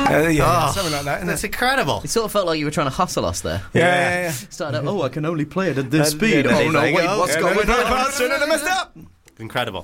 something like that. Isn't That's it? incredible. It sort of felt like you were trying to hustle us there. Yeah. Started out, I can only play it at this speed. yeah, Oh no, there you wait, go. what's going on? I messed up. Incredible.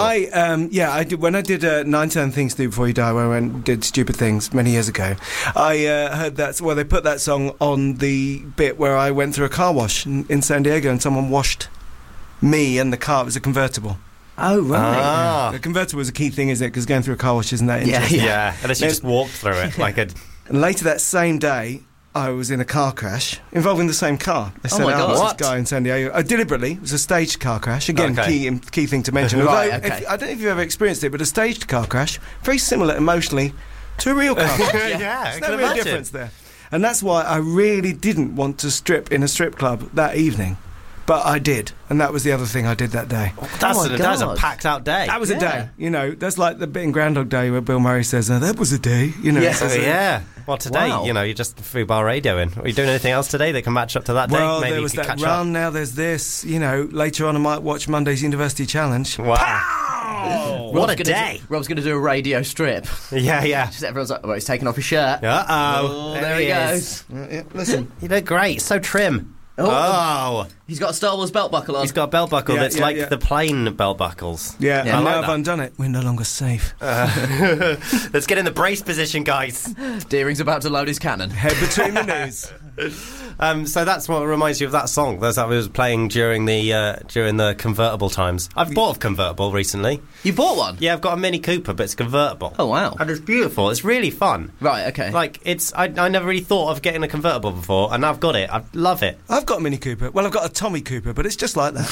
I did when I did 9 Things to Do Before You Die, where I went and did Stupid Things many years ago. I heard that. Well, they put that song on the bit where I went through a car wash in San Diego, and someone washed me and the car. It was a convertible. Oh right. The convertible was a key thing, isn't it? Because going through a car wash isn't that interesting. Yeah, unless you just walked through it like a... And later that same day, I was in a car crash involving the same car. They said, my God. this What? guy in San Diego. Deliberately, it was a staged car crash. Again, Okay. key thing to mention. Right, Although, okay. I don't know if you've ever experienced it, but a staged car crash, very similar emotionally to a real car crash. yeah, I There's can no real imagine. difference there. And that's why I really didn't want to strip in a strip club that evening. But I did. And that was the other thing I did that day. That's my a God. packed out day. That was a Yeah. day. You know, that's like the bit in Groundhog Day where Bill Murray says, that was a day. You know, Yeah. it's just a- Yeah. Well, today, Wow. you're just Fubar radioing. Are you doing anything else today that can match up to that day? Well, Maybe there you was could that catch run, up. now there's this. You know, later on I might watch Monday's University Challenge. Wow. What a day. Rob's going to do a radio strip. Yeah. Just everyone's like, well, he's taking off his shirt. Uh-oh. Oh, there he is. goes. Listen. You look great. So trim. Oh. He's got a Star Wars belt buckle on. He's got a belt buckle Yeah, that's yeah, like yeah. the plain belt buckles. Yeah, Yeah, and I now like I've undone it. We're no longer safe. Let's get in the brace position, guys. Deering's about to load his cannon. Head between the knees. So that's what reminds you of that song. That's what was playing during the convertible times. I've bought a convertible recently. You bought one? Yeah, I've got a Mini Cooper, but it's convertible. Oh, wow. And it's beautiful. It's really fun. Right, okay. Like, I never really thought of getting a convertible before, and now I've got it. I love it. I've got a Mini Cooper. Well, I've got a Tommy Cooper, but it's just like that.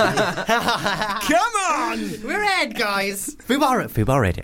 Come on! We're ahead, guys. Fubar Radio.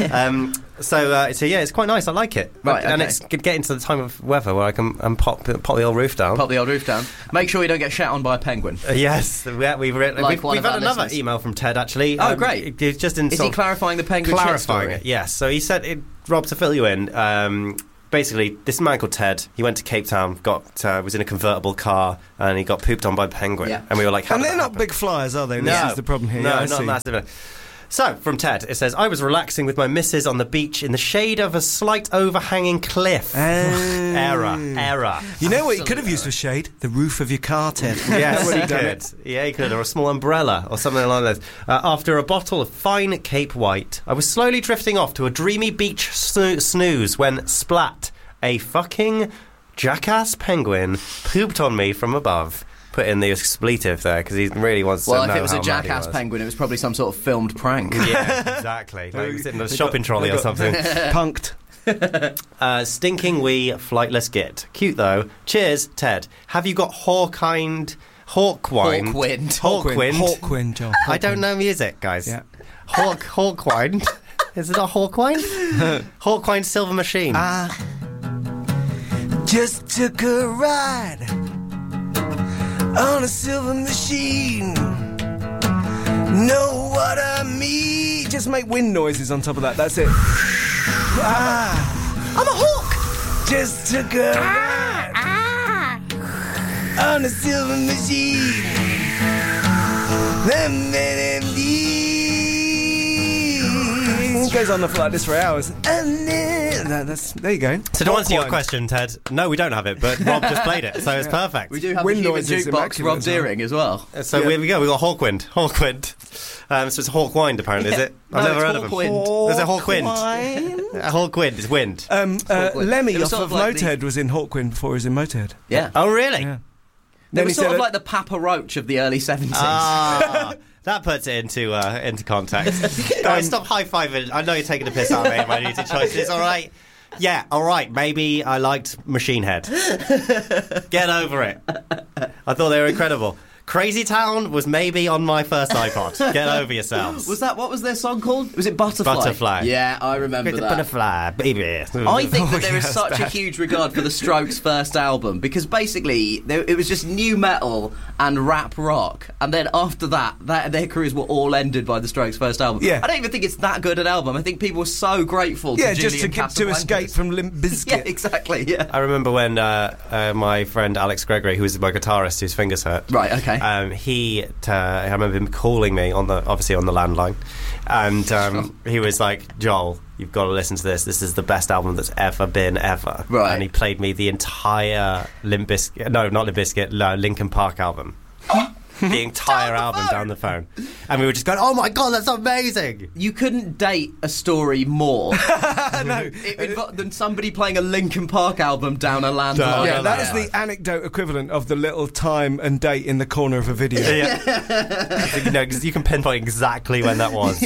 So yeah, it's quite nice. I like it. Right, And okay. it's getting to the time of weather where I can pop the old roof down. Pop the old roof down. Make sure you don't get shat on by a penguin. Yes, we've Like we've one had of our another listeners. email from Ted, actually. Oh, great. It's just in Is sort he of clarifying the penguin shit clarifying story? it, yes. So he said, Rob, to fill you in, basically, this man called Ted, he went to Cape Town, was in a convertible car, and he got pooped on by a penguin. Yeah. And we were like, how And did they're that not happen? big flyers, are they? No. This is the problem here. No, Yeah, I not see. massive. So, from Ted, it says, I was relaxing with my missus on the beach in the shade of a slight overhanging cliff. Error. You know what you could have used for shade? The roof of your car, Ted. Yes, That he would have done could. it. Yeah, he could. Or a small umbrella or something like that. After a bottle of fine Cape White, I was slowly drifting off to a dreamy beach snooze when splat, a fucking jackass penguin pooped on me from above. Put in the expletive there because he really wants to know Well, if it was how a mad he jackass was. penguin, it was probably some sort of filmed prank. Yeah, exactly. Like he was in a They shopping got- trolley they or got something. Punked. Stinking wee, flightless git. Cute though. Cheers, Ted. Have you got Hawkwind? Hawkwind, Joel. I don't know music, guys. Yeah. Hawkwind. Is it not Hawkwind? Hawkwind Silver Machine. Just took a ride on a silver machine. Know what I mean? Just make wind noises on top of that. That's it. I'm a hawk. Just took a ride on a silver machine. It goes on like this for hours. There you go. So to answer your Hawkwind. question, Ted, no, we don't have it, but Rob just played it, so it's perfect. We do have Wind the human noises jukebox, immaculate Rob as well. Deering, as well. So Yeah. here we go. We got Hawkwind. So it's Hawkwind, apparently, is it? I've No, never it's heard of him. Hawkwind. There's a Hawkwind. Hawkwind. Hawkwind is wind. Hawkwind. Lemmy It was off sort of of like Motorhead was in Hawkwind before he was in Motorhead. Yeah. Oh, really? Yeah. They Then were he sort said of like the Papa Roach of the early 70s. Ah, that puts it into context. Guys, stop high-fiving. I know you're taking the piss out of me. My music choices, all right? Yeah, all right. Maybe I liked Machine Head. Get over it. I thought they were incredible. Crazy Town was maybe on my first iPod. Get over yourselves. What was their song called? Was it Butterfly? Butterfly. Yeah, I remember With the that. butterfly, baby. I think that there is yes, such a that. huge regard for the Strokes' first album because basically it was just new metal and rap rock, and then after that their careers were all ended by the Strokes' first album. Yeah. I don't even think it's that good an album. I think people were so grateful Yeah, to just to Julian to escape Casablancas. from Limp Bizkit. Yeah, exactly. Yeah. I remember when my friend Alex Gregory, who was my guitarist whose fingers hurt, Right. Okay. Okay. I remember him calling me obviously on the landline, and he was like, "Joel, you've got to listen to this. This is the best album that's ever been ever." Right. And he played me the entire Linkin Park album. The entire album down the phone. And we were just going, oh my God, that's amazing. You couldn't date a story more No. than somebody playing a Linkin Park album down a landline. Yeah, that is the anecdote equivalent of the little time and date in the corner of a video. Yeah. You know, because you can pinpoint exactly when that was.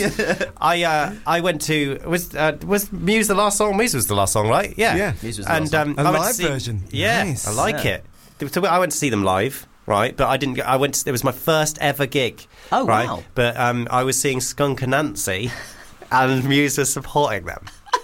I went to was Muse the last song? Muse was the last song, right? Yeah. Yeah. Muse was the last a live version. Yeah, Nice. I like it. So I went to see them live. Right, but I didn't. It was my first ever gig. Oh, right? wow! But I was seeing Skunk Anansie, and Muse was supporting them.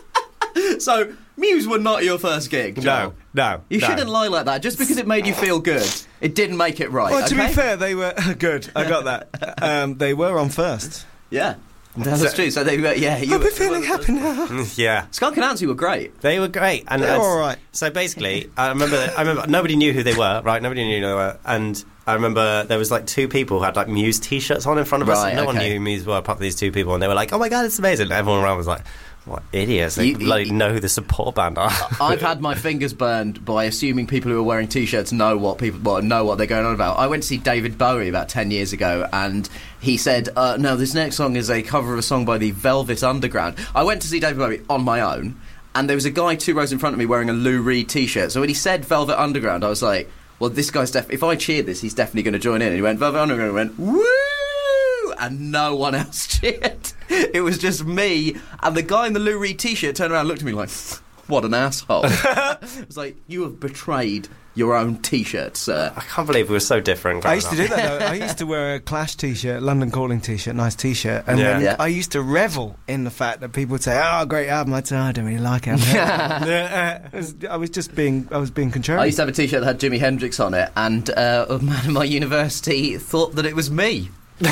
So Muse were not your first gig, Joel. No. You shouldn't lie like that. Just because it made you feel good, it didn't make it right. Well, to okay? be fair, they were good. I got that. They were on first. Yeah. That's true. So they were, I'll be feeling happy now. Yeah. Skunk Anansie were great. They were great. And They're all right. So basically, I remember nobody knew who they were, right? Nobody knew who they were. And I remember there was like two people who had like Muse t-shirts on in front of us. Right, And no one knew who Muse were apart from these two people. And they were like, oh my God, it's amazing. And everyone around was like, what idiots. They bloody know who the support band are. I've had my fingers burned by assuming people who are wearing t-shirts know what they're going on about. I went to see David Bowie about 10 years ago, and he said, no, this next song is a cover of a song by the Velvet Underground. I went to see David Bowie on my own, and there was a guy 2 rows in front of me wearing a Lou Reed t-shirt. So when he said Velvet Underground, I was like, well, this guy's if I cheer this, he's definitely going to join in. And he went, Velvet Underground, and I went, woo! And no one else cheered. It was just me, and the guy in the Lou Reed t-shirt turned around and looked at me like, what an asshole. It was like, you have betrayed your own t-shirt, sir. I can't believe we were so different. I used to do that though. I used to wear a Clash t-shirt, London Calling t-shirt, nice t-shirt, and Yeah. then Yeah. I used to revel in the fact that people would say, "Oh, great album." I'd say, "I don't really like it." I was being contrarian. I used to have a t-shirt that had Jimi Hendrix on it, and a man in my university thought that it was me.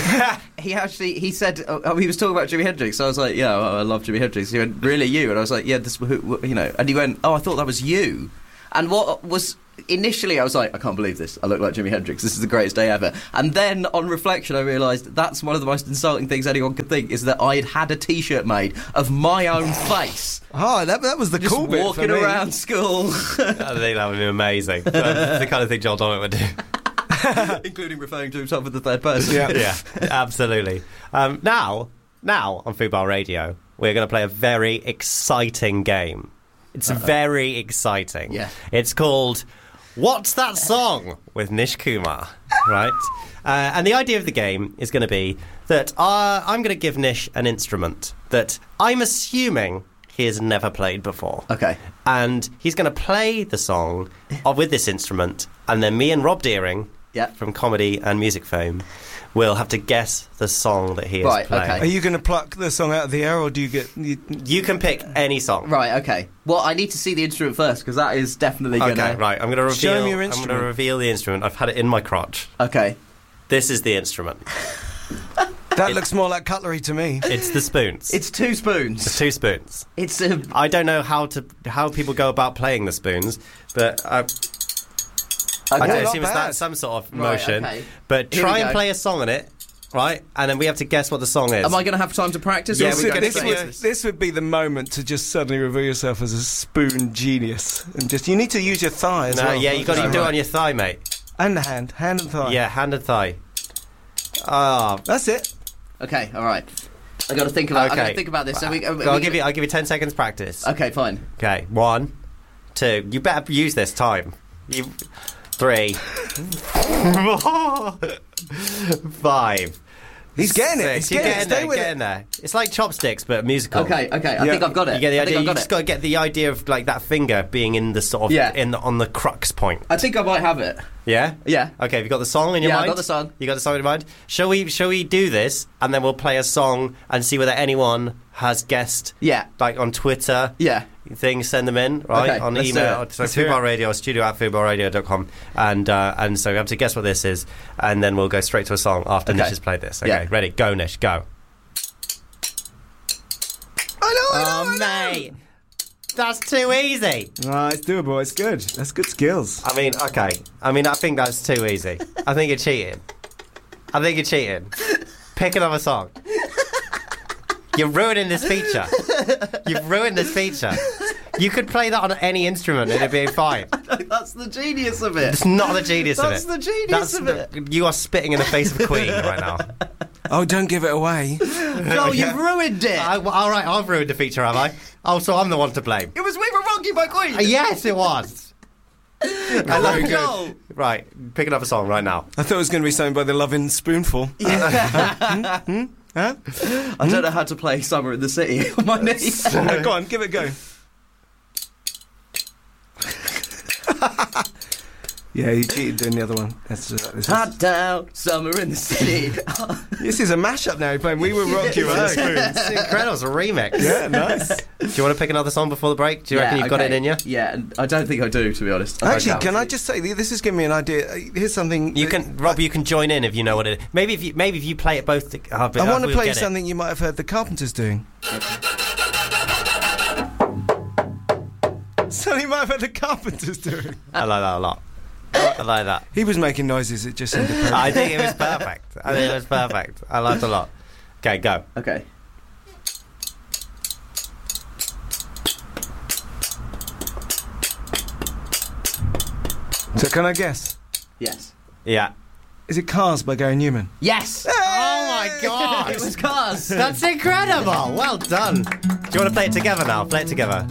he said he was talking about Jimi Hendrix, so I was like, yeah, I love Jimi Hendrix. He went, really, you? And I was like, yeah, and he went, oh, I thought that was you. And what was initially, I was like, I can't believe this, I look like Jimi Hendrix, this is the greatest day ever. And then on reflection I realised that's one of the most insulting things anyone could think, is that I had a t-shirt made of my own face. Oh, that was the Just cool bit walking for me. around school. I think that would be amazing. That's the kind of thing Joel Dommett would do. Including referring to himself in the third person. Yeah, absolutely. Now on Fubar Radio, we're going to play a very exciting game. It's very exciting. Yeah. It's called What's That Song? With Nish Kumar, right? And the idea of the game is going to be that I'm going to give Nish an instrument that I'm assuming he has never played before. Okay. And he's going to play the song with this instrument, and then me and Rob Deering from Comedy and Music Fame will have to guess the song that he is playing. Okay. Are you going to pluck the song out of the air, or do you get... You can pick any song. Right, okay. Well, I need to see the instrument first, because that is definitely going to... Okay, right. I'm going to reveal. Show me your I'm going instrument. to reveal the instrument. I've had it in my crotch. Okay. This is the instrument. That looks more like cutlery to me. It's the spoons. It's 2 spoons. It's 2 spoons. It's a... I don't know how people go about playing the spoons, but I don't not assume it's bad. some sort of Right, motion. okay. But Here we try and go. play a song on it, right? And then we have to guess what the song is. Am I going to have time to practice? Yeah, or are we we going can- straight into This would be the moment to just suddenly reveal yourself as a spoon genius, and just you need to use your thigh as No, well. yeah, you got to do it on your thigh, mate. And the hand and thigh. Yeah, hand and thigh. Ah, That's it. Okay, all right. I got to think about. I got Okay. to think about this. So I'll give you 10 seconds practice. Okay, fine. Okay, 1, 2. You better use this time. 3, 4, 5. He's getting it. 6. He's You're getting it. Stay with getting it. there. It's like chopsticks, but musical. Okay. I Yeah. think I've got it. You get the I idea. think I've You got just it. got to get the idea of like that finger being in the sort of on the crux point. I think I might have it. Yeah. Yeah. Okay. Have you got the song in your Yeah, mind? I got the song. You got the song in your mind. Shall we do this and then we'll play a song and see whether anyone has guessed? Yeah. Like on Twitter. Yeah. Things, send them in, right? Okay, on let's email. do it. So Let's hear Fubar Radio, studio@fubarradio.com, and so we have to guess what this is, and then we'll go straight to a song after Okay. Nish has played this. Okay, Yeah. ready? Go, Nish, go. I know. mate, that's too easy. No, it's doable. It's good. That's good skills. I mean, okay. I mean, I think that's too easy. I think you're cheating. I think you're cheating. Pick another song. You're ruining this feature. You've ruined this feature. You could play that on any instrument and it'd be fine. That's the genius of it. It's not the genius of it. That's the genius of it. You are spitting in the face of Queen right now. Oh, don't give it away. No, you've ruined it. All right, I've ruined the feature, have I? Oh, so I'm the one to blame. It was We Were Rocky by Queen. Yes, it was. Very good. Right, pick another song right now. I thought it was going to be something by the Lovin' Spoonful. I don't know how to play Summer in the City on my knees. Go on, give it a go. Yeah, you cheated doing the other one. Hot down, Summer in the City. This is a mashup now. You're playing We Will Rock You on the Spoons. It's incredible. It's a remix. Yeah, nice. Do you want to pick another song before the break? Do you reckon you've got it in you? Yeah, I don't think I do, to be honest. Actually, can I just say, this has given me an idea. Here's something. You can, Rob. You can join in if you know what it is. Maybe if you play it both. I want to play something you might have heard the Carpenters doing. Something you might have heard the Carpenters doing. I like that a lot. I like that. He was making noises. It just sounded perfect. I think it was perfect. I liked it a lot. Okay, go. Okay. So can I guess? Yes. Yeah. Is it Cars by Gary Newman? Yes! Oh my God! It was Cars! That's incredible! Well done. Do you want to play it together now? Play it together.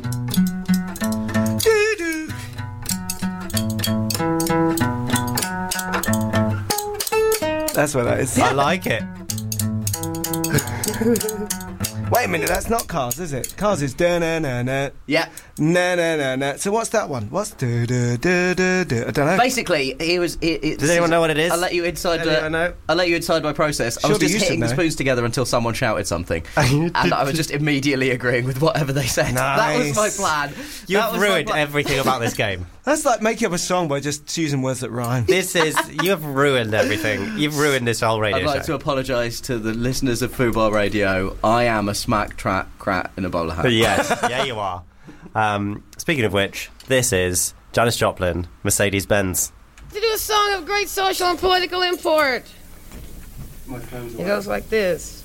That's what that is. I like it. Wait a minute, that's not Cars, is it? Cars is da-na-na-na. Yeah. Na-na-na-na. So what's that one? What's do-do-do-do-do? I don't know. Basically, Does anyone know what it is? I'll let you inside. Anyone know? I'll let you inside my process. I Surely was just you hitting should the know. spoons together until someone shouted something, and I was just immediately agreeing with whatever they said. That was my Nice. plan. You've ruined everything about this game. That's like making up a song by just using words that rhyme. You have ruined everything. You've ruined this whole radio I'd like to show. apologise to the listeners of Fubar Radio. I am a smack trap crat in a bowler hat. Yes, yeah, you are. Speaking of which, this is Janis Joplin, Mercedes-Benz. To do a song of great social and political import. It goes like this.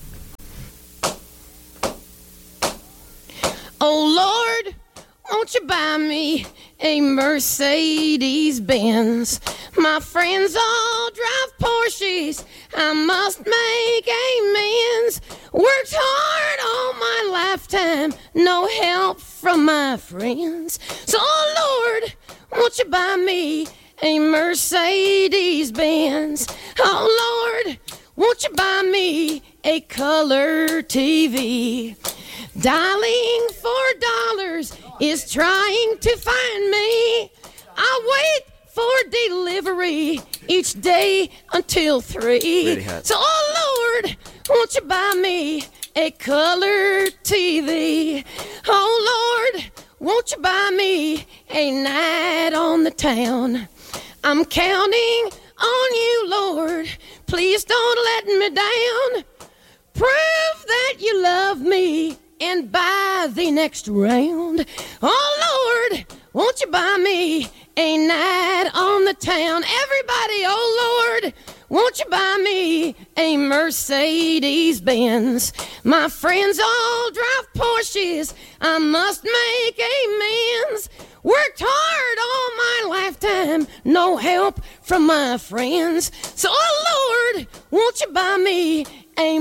Oh Lord, won't you buy me a Mercedes-Benz? My friends all drive Porsches. I must make amends. Worked hard all my lifetime, no help from my friends. So, oh Lord, won't you buy me a Mercedes-Benz? Oh Lord, won't you buy me a color TV? Dialing $4 is trying to find me. I wait for delivery each day until 3. Really hurts. So, oh Lord, won't you buy me a color TV? Oh Lord, won't you buy me a night on the town? I'm counting on you, Lord. Please don't let me down. Prove that you love me and buy the next round. Oh Lord, won't you buy me a night on the town? Everybody, oh Lord, won't you buy me a Mercedes-Benz? My friends all drive Porsches. I must make amends. Worked hard all my lifetime, no help from my friends. So, oh Lord, won't you buy me a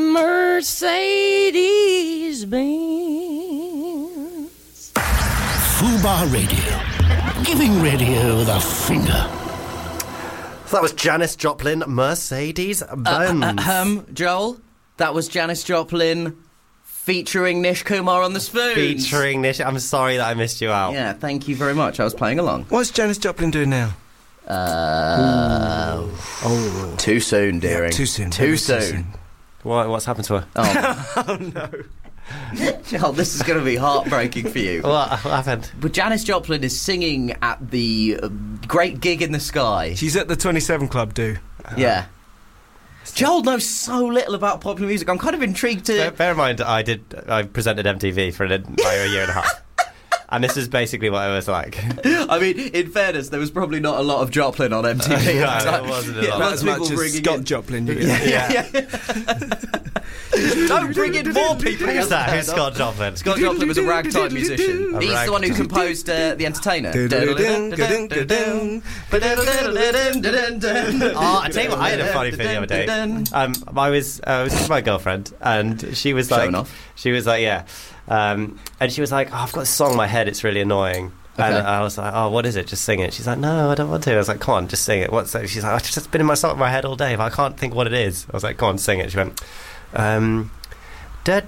Mercedes-Benz? Fubar Radio, giving radio the finger. So that was Janis Joplin, Mercedes-Benz. Joel, that was Janis Joplin featuring Nish Kumar on the spoons. Featuring Nish. I'm sorry that I missed you out. Yeah, thank you very much. I was playing along. What's Janis Joplin doing now? Too soon, dearing. Too soon. Too soon. What's happened to her? Oh no. Joel, this is going to be heartbreaking for you. What happened? But Janis Joplin is singing at the Great Gig in the Sky. She's at the 27 Club, Yeah. Joel knows so little about popular music. I'm kind of intrigued to... Bear in mind, I presented MTV for a year and a half. And this is basically what it was like. I mean, in fairness, there was probably not a lot of Joplin on MTV. No, it wasn't a lot. Not as much people as bringing Scott in- Joplin. Yeah. Don't bring in more people. Who's that? Who's Scott Joplin? Scott Joplin was a ragtime musician. A He's the one who composed The Entertainer. Oh, I tell you what, I had a funny thing the other day. I was with my girlfriend, and she was like, Showing off. she was like, yeah, and she was like, oh, I've got this song in my head, it's really annoying. And Okay. I was like, oh, what is it? Just sing it. She's like, no, I don't want to. I was like, come on, just sing it. What's that? She's like, it's just been in my head all day, but I can't think what it is. I was like, come on, sing it. She went, I was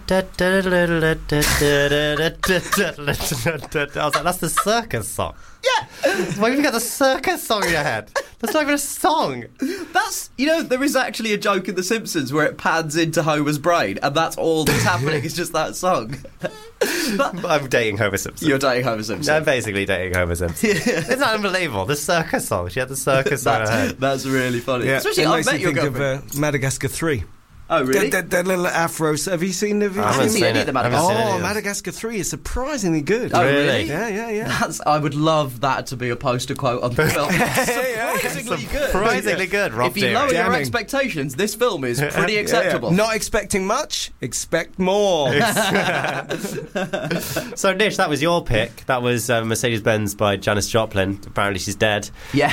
like, that's the circus song. Yeah. Why have you got the circus song in your head? That's not even a song. That's, there is actually a joke in The Simpsons where it pans into Homer's brain, and that's all that's happening. It's just that song. I'm dating Homer Simpson. You're dating Homer Simpson. I'm basically dating Homer Simpson. Isn't that unbelievable? The circus song. She had the circus song in her head. That's really funny. Yeah, Especially, it I makes met me your think girlfriend. of Madagascar 3. Oh, really? That little afro. Have you seen the video? I haven't seen seen any it. of the I haven't seen any Oh, of it. Madagascar 3 is surprisingly good. Oh, Really? really? Yeah. I would love that to be a poster quote on the film. Surprisingly good. Surprisingly good, Rob If you lower Deary. your Jamming. expectations, this film is pretty Yeah. acceptable. Not expecting much, expect more. So, Nish, that was your pick. That was Mercedes-Benz by Janis Joplin. Apparently she's dead. Yeah.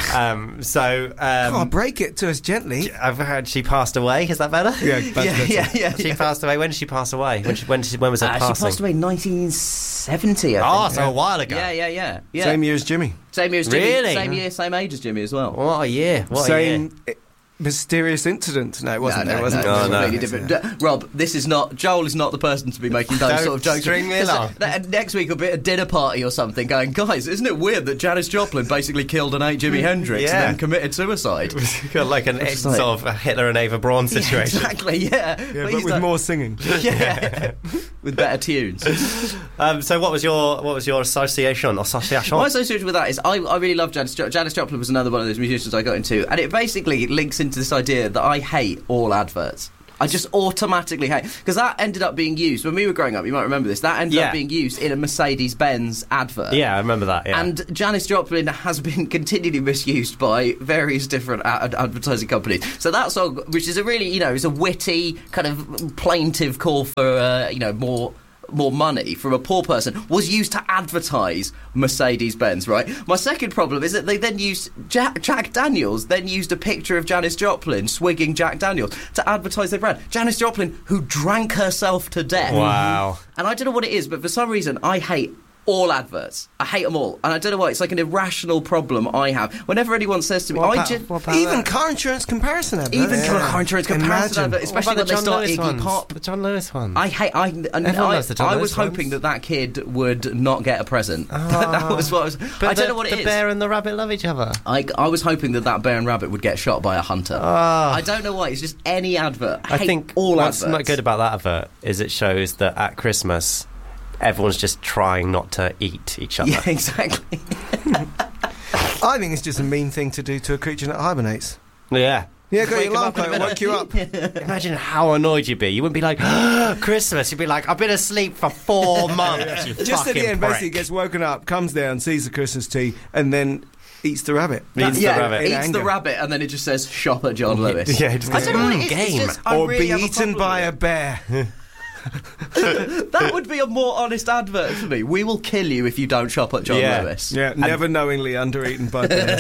Oh, break it to us gently. I've heard she passed away. Is that better? Yeah, that's better. She passed away. When did she pass away? When was her She passing? passed away in 1970, I Oh, think. so a while ago. Yeah. Same year as Jimmy. Same year as Jimmy. Really? Same year, same age as Jimmy as well. What a year. What a year. Same mysterious incident. No, it wasn't. No, it wasn't. no, no. completely different. Rob, this is not. Joel is not the person to be making those Don't sort of jokes. string me along. Next week will be a dinner party or something. Going, guys, isn't it weird that Janis Joplin basically killed and ate Jimi Hendrix Yeah. and then committed suicide? Got like an It's sort like- of a Hitler and Ava Braun situation. Exactly. Yeah. Yeah, but he's with like- more singing. Yeah. With better tunes. So what was your association? My association with that is I really love Janis Joplin was another one of those musicians I got into, and it basically links into this idea that I hate all adverts. I just automatically hate, because that ended up being used when we were growing up. You might remember this. That ended Yeah. up being used in a Mercedes-Benz advert. Yeah, I remember that. Yeah. And Janis Joplin has been continually misused by various different advertising companies. So that song, which is a really, is a witty kind of plaintive call for, more money from a poor person, was used to advertise Mercedes-Benz, right? My second problem is that they then used Jack Daniels then used a picture of Janis Joplin swigging Jack Daniels to advertise their brand. Janis Joplin, who drank herself to death. Wow. And I don't know what it is, but for some reason I hate all adverts. I hate them all. And I don't know why. It's like an irrational problem I have. Whenever anyone says to me, Even car insurance comparison advert. even car insurance comparison Imagine. advert, especially when they start Iggy Pop. The John Lewis one. I loves the John I Lewis was hoping ones. that kid would not get a present. That was what I was. I don't know what it is. The bear and the rabbit love each other. I was hoping that bear and rabbit would get shot by a hunter. I don't know why. It's just any advert. I hate think all what's adverts. not good about that advert is it shows that at Christmas everyone's just trying not to eat each other. Yeah, exactly. I think it's just a mean thing to do to a creature that hibernates. Yeah. Yeah, got Wake your 'em alarm up in a clock, minute. wake you up. Imagine how annoyed you'd be. You wouldn't be like, Christmas. You'd be like, I've been asleep for 4 months. You Just at fucking the end, prick. basically gets woken up, comes down, sees the Christmas tree, and then eats the rabbit. Eats the rabbit. In Eats anger. the rabbit, and then it just says "shop at John Lewis." Yeah, it just I goes, don't know what it is. It's game. just, I Or really be have a eaten problem by a with it. bear. That would be a more honest advert for me. We will kill you if you don't shop at John Yeah. Lewis. Yeah, never knowingly undereaten by bears.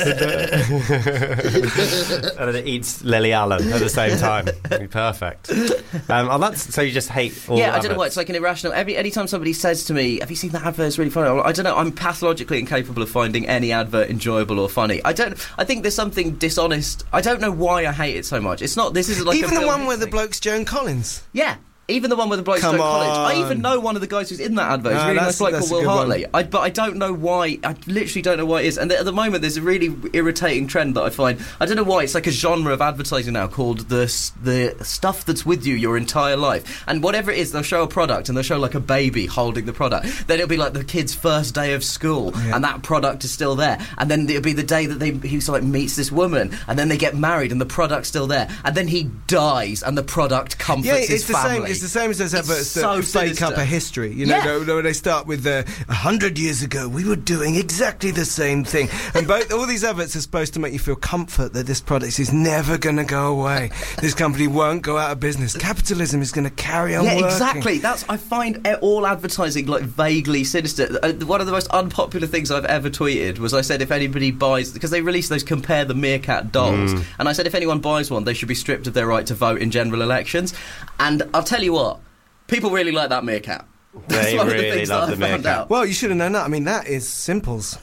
And then it eats Lily Allen at the same time. It'd be perfect. So you just hate all Yeah, I don't know adverts. why. It's like an irrational. Anytime somebody says to me, "Have you seen that advert? It's really funny." I don't know. I'm pathologically incapable of finding any advert enjoyable or funny. I think there's something dishonest. I don't know why I hate it so much. It's not. This isn't like Even a the film one where the thing. bloke's Joan Collins. Yeah. Even the one with the bloke Come Stoke College. I on. even know one of the guys who's in that advert. He's a No, really nice bloke that's called a Will good Hartley. But I don't know why. I literally don't know why it is. And at the moment, there's a really irritating trend that I find. I don't know why. It's like a genre of advertising now called the stuff that's with you your entire life. And whatever it is, they'll show a product and they'll show like a baby holding the product. Then it'll be like the kid's first day of school and that product is still there. And then it'll be the day that he like meets this woman and then they get married and the product's still there. And then he dies and the product comforts Yeah, his it's the family. same. it's the same as those adverts that so fake up sinister. a history. You know, Yeah. where they start with 100 years ago we were doing exactly the same thing, and all these adverts are supposed to make you feel comfort that this product is never going to go away. This company won't go out of business. Capitalism is going to carry on working. Exactly. I find all advertising like vaguely sinister. One of the most unpopular things I've ever tweeted was I said if anybody buys, because they released those Compare the Meerkat dolls, and I said if anyone buys one, they should be stripped of their right to vote in general elections. And I'll tell you what, people really like that meerkat. That's They one of the really things love that the I found meerkat. out. Well, you should have known that. I mean, that is simples.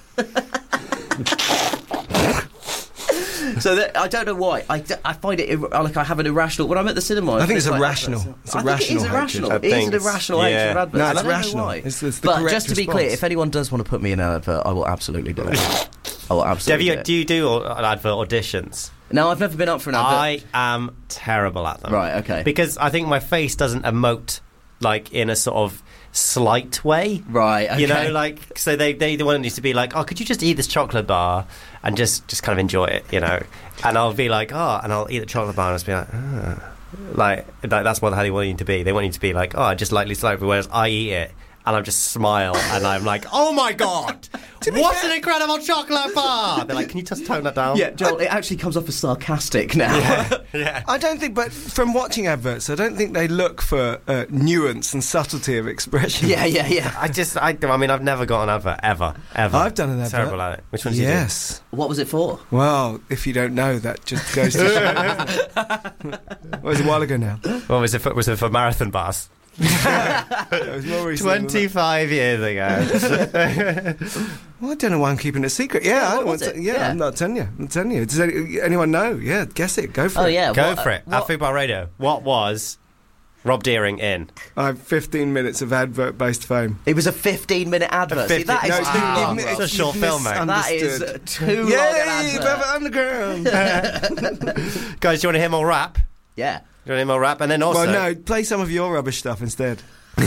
So I don't know why. I find it like I have an irrational. When I'm at the cinema, I think it's like irrational. adverts. It's I think it is irrational irrational. hatred. It is I an think irrational it's- hatred of yeah. adverts. No, I it's don't know rational. why. It's the but correct just to be clear, response. if anyone does want to put me in an advert, I will absolutely do it. I will absolutely. Do you do advert auditions? No, I've never been up for an advert. I am terrible at them. Right, okay. Because I think my face doesn't emote like in a sort of slight way. Right, okay. You know, like, so they want you to be like, oh, could you just eat this chocolate bar and just kind of enjoy it, you know? And I'll be like, oh, and I'll eat the chocolate bar and I'll just be like, like that's what how they want you to be. They want you to be like, oh, just lightly slightly, whereas I eat it and I just smile and I'm like, oh my God, what an incredible chocolate bar! They're like, can you just tone that down? Yeah, Joel, it actually comes off as sarcastic now. Yeah. I don't think, but from watching adverts, I don't think they look for nuance and subtlety of expression. yeah. I mean, I've never got an advert, ever. I've done an advert. Terrible at it. Which one did you do? Yes. What was it for? Well, if you don't know, that just goes to show. Well, it was a while ago now. What was it for? Was it for Marathon Bus? It was more recent than that. 25 years ago. Well, I don't know why I'm keeping it secret. Yeah, I what don't want was to. it? Yeah, Yeah. I'm not telling you. I'm telling you. Does anyone know? Yeah, guess it. Go for Oh it. yeah, Go what- for it. what- At Football Radio. What was Rob Deering in? I have 15 minutes of advert-based fame. It was a 15-minute advert. See, that is No, too it's been- long. it's It's a Rob. short film, mate. That is Understood. too long an Yay, advert. Velvet Underground. Guys, do you want to hear more rap? Yeah. Do you want to hear more rap? And then also... Well, no, play some of your rubbish stuff instead.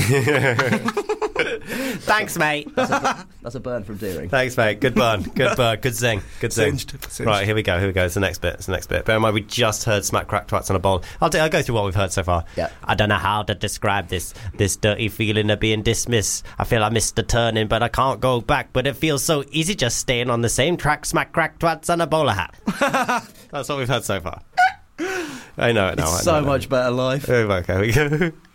Thanks, mate. That's a burn from Deering. Thanks, mate. Good burn. Good burn. Good zing. Good zing. Singed. Right, here we go. It's the next bit. Bear in mind, we just heard Smack Crack Twats on a Bowl. I'll go through what we've heard so far. Yeah. I don't know how to describe this dirty feeling of being dismissed. I feel I missed a turning, but I can't go back. But it feels so easy just staying on the same track. Smack Crack Twats and a bowler hat. That's what we've heard so far. I know it now. So much better life. Okay, here we go.